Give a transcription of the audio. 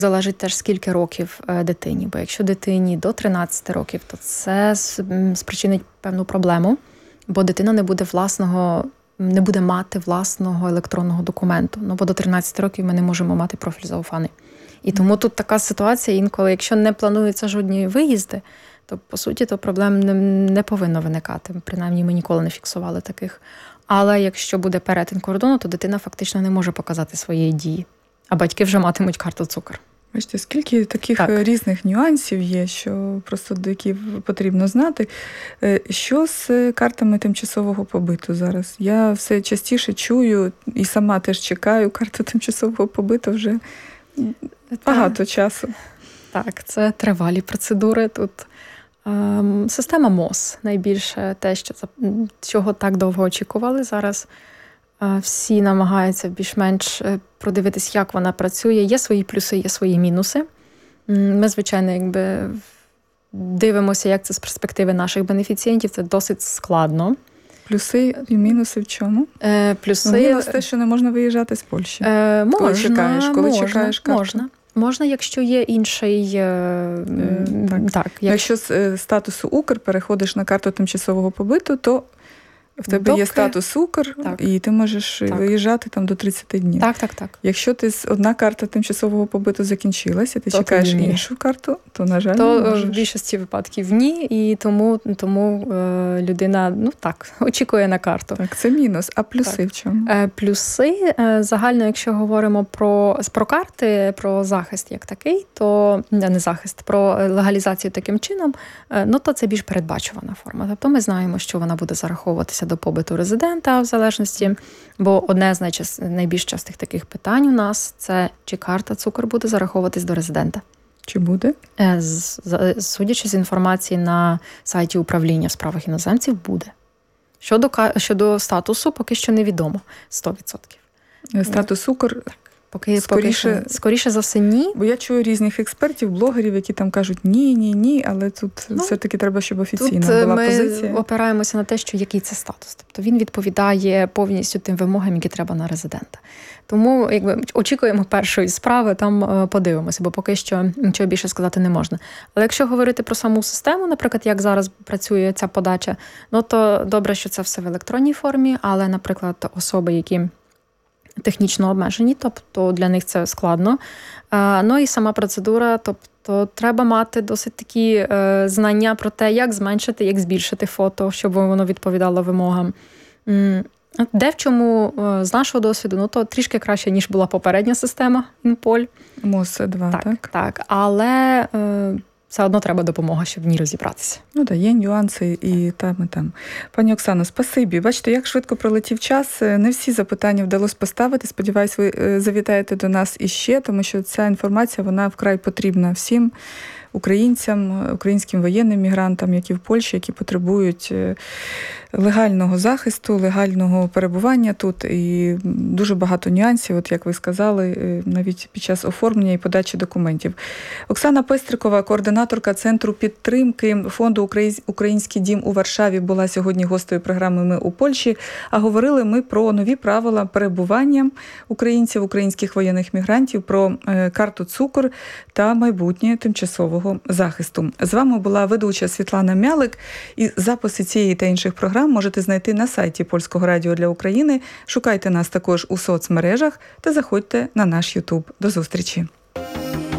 Залежить теж, скільки років дитині. Бо якщо дитині до 13 років, то це спричинить певну проблему, бо дитина не буде мати власного електронного документу. Бо до 13 років ми не можемо мати профіль зауфаний. І тому тут така ситуація, інколи, якщо не плануються жодні виїзди, то, по суті, то проблем не повинно виникати. Принаймні, ми ніколи не фіксували таких. Але якщо буде перетин кордону, то дитина фактично не може показати своєї дії. А батьки вже матимуть карту цукор. Бачите, скільки таких різних нюансів є, що просто до яких потрібно знати. Що з картами тимчасового побиту зараз? Я все частіше чую і сама теж чекаю карту тимчасового побиту вже багато часу. Так, це тривалі процедури. Тут система МОЗ найбільше те, чого так довго очікували. Зараз всі намагаються більш-менш продивитись, як вона працює. Є свої плюси, є свої мінуси. Ми, звичайно, дивимося, як це з перспективи наших бенефіцієнтів. Це досить складно. Плюси і мінуси в чому? Мінус те, що не можна виїжджати з Польщі. Коли чекаєш карту. Можна, якщо є інший... Якщо з статусу Укр переходиш на карту тимчасового побиту, то в тебе є статус Укр, і ти можеш виїжджати там до 30 днів. Так. Якщо одна карта тимчасового побиту закінчилася, ти чекаєш іншу карту, то, на жаль, не можеш. В більшості випадків ні, і тому людина, очікує на карту. Так, це мінус. А плюси в чому? Плюси, загально, якщо говоримо про карти, про захист як такий, то не захист, про легалізацію таким чином, то це більш передбачувана форма. Тобто ми знаємо, що вона буде зараховуватися до побиту резидента в залежності, бо одне з найбільш частих таких питань у нас – це чи карта цукор буде зараховуватись до резидента. Чи буде? Судячи з інформації на сайті управління в справах іноземців, буде. Щодо статусу, поки що невідомо 100%. Статус укр? Так. Скоріше за все, ні. Бо я чую різних експертів, блогерів, які там кажуть ні, але тут все-таки треба, щоб офіційна була позиція. Ми опираємося на те, що який це статус. Тобто він відповідає повністю тим вимогам, які треба на резидента. Тому очікуємо першої справи, там подивимося, бо поки що нічого більше сказати не можна. Але якщо говорити про саму систему, наприклад, як зараз працює ця подача, то добре, що це все в електронній формі, але, наприклад, особи, які технічно обмежені, тобто для них це складно. І сама процедура, тобто треба мати досить такі знання про те, як зменшити, як збільшити фото, щоб воно відповідало вимогам. Де в чому, з нашого досвіду, то трішки краще, ніж була попередня система InPol. МОЗ-2, так? Так, але все одно треба допомога, щоб в ній розібратися. Є нюанси і там, і там. Пані Оксано, спасибі. Бачите, як швидко пролетів час. Не всі запитання вдалося поставити. Сподіваюсь, ви завітаєте до нас іще, тому що ця інформація, вона вкрай потрібна всім українцям, українським воєнним мігрантам, які в Польщі, які потребують легального захисту, легального перебування тут. І дуже багато нюансів, от як ви сказали, навіть під час оформлення і подачі документів. Оксана Пестрикова, координаторка Центру підтримки фонду «Український дім» у Варшаві, була сьогодні гостею програми «Ми у Польщі». А говорили ми про нові правила перебування українців, українських воєнних мігрантів, про карту цукор та майбутнє тимчасового захисту. З вами була ведуча Світлана Мялик. І записи цієї та інших програм можете знайти на сайті Польського радіо для України. Шукайте нас також у соцмережах та заходьте на наш YouTube. До зустрічі!